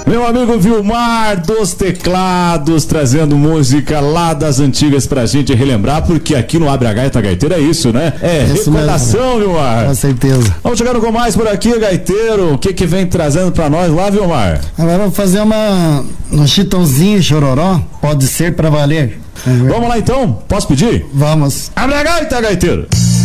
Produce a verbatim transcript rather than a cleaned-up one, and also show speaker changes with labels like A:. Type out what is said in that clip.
A: Meu amigo Vilmar dos teclados, trazendo música lá das antigas pra gente relembrar, porque aqui no Abre a Gaita Gaiteiro é isso, né? É isso recordação, mesmo. Vilmar.
B: Com certeza.
A: Vamos chegando com mais por aqui, Gaiteiro. O que que vem trazendo pra nós lá, Vilmar?
B: Agora vamos fazer uma um Chitãozinho Chororó, pode ser pra valer.
A: Vamos lá então? Posso pedir?
B: Vamos.
A: Abre a Gaita Gaiteiro.